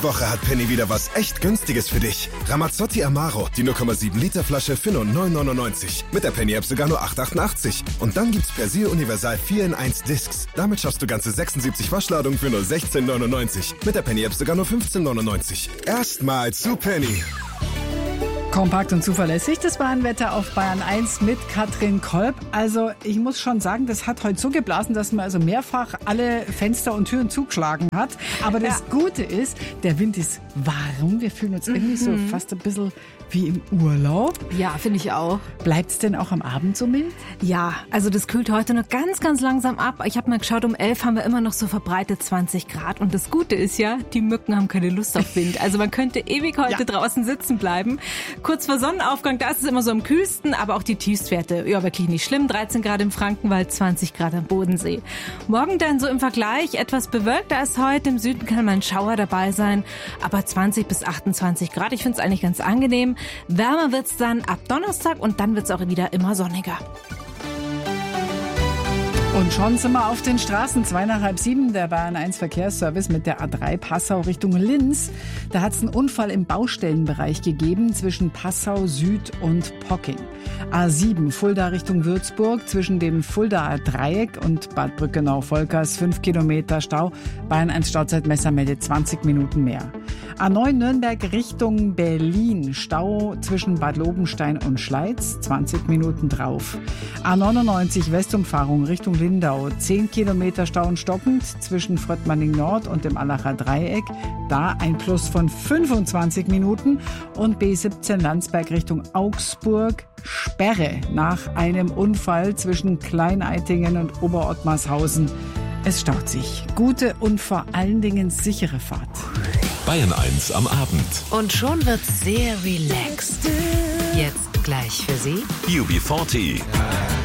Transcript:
Woche hat Penny wieder was echt Günstiges für dich. Ramazzotti Amaro, die 0,7 Liter Flasche für nur 9,99. Mit der Penny-App sogar nur 8,88. Und dann gibt's Persil Universal 4 in 1 Discs. Damit schaffst du ganze 76 Waschladungen für nur 16,99. Mit der Penny-App sogar nur 15,99. Erstmal zu Penny. Kompakt und zuverlässig, das Bahnwetter auf Bayern 1 mit Katrin Kolb. Also ich muss schon sagen, das hat heute so geblasen, dass man also mehrfach alle Fenster und Türen zugeschlagen hat. Aber das Gute ist, der Wind ist warm. Wir fühlen uns irgendwie so fast ein bisschen wie im Urlaub. Ja, finde ich auch. Bleibt's denn auch am Abend so mild? Ja, also das kühlt heute noch ganz, ganz langsam ab. Ich habe mal geschaut, um 11 haben wir immer noch so verbreitet 20 Grad. Und das Gute ist ja, die Mücken haben keine Lust auf Wind. Also man könnte ewig heute draußen sitzen bleiben. Kurz vor Sonnenaufgang, da ist es immer so am kühlsten, aber auch die Tiefstwerte, ja, wirklich nicht schlimm. 13 Grad im Frankenwald, 20 Grad am Bodensee. Morgen dann so im Vergleich etwas bewölkter als heute. Im Süden kann mal ein Schauer dabei sein, aber 20 bis 28 Grad. Ich finde es eigentlich ganz angenehm. Wärmer wird's dann ab Donnerstag und dann wird's auch wieder immer sonniger. Und schon sind wir auf den Straßen. 6:02 nach 6:30, der Bayern 1 Verkehrsservice mit der A3 Passau Richtung Linz. Da hat es einen Unfall im Baustellenbereich gegeben zwischen Passau Süd und Pocking. A7 Fulda Richtung Würzburg zwischen dem Fuldaer Dreieck und Bad Brückenau-Volkers 5 Kilometer Stau. Bayern 1 Stauzeitmesser meldet 20 Minuten mehr. A9 Nürnberg Richtung Berlin. Stau zwischen Bad Lobenstein und Schleiz, 20 Minuten drauf. A99 Westumfahrung Richtung Lindau. 10 Kilometer Stau und stockend zwischen Fröttmanning Nord und dem Allacher Dreieck. Da ein Plus von 25 Minuten. Und B17 Landsberg Richtung Augsburg. Sperre nach einem Unfall zwischen Kleineitingen und Oberottmarshausen. Es staut sich. Gute und vor allen Dingen sichere Fahrt. Bayern 1 am Abend. Und schon wird's sehr relaxed. Jetzt gleich für Sie UB40.